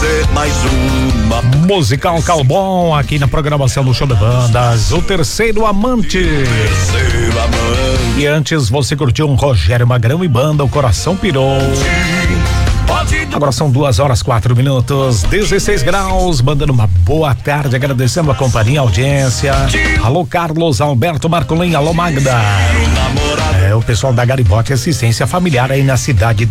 ser mais uma. Musical Calbon aqui na programação do Show de Bandas, o Terceiro Amante. E antes você curtiu um Rogério Magrão e banda, o Coração Pirou. Agora são 2h04, 16 graus, mandando uma boa tarde, agradecendo a companhia, a audiência. Alô Carlos, Alberto, Marcolin, alô Magda. O pessoal da Garibote Assistência Familiar aí na cidade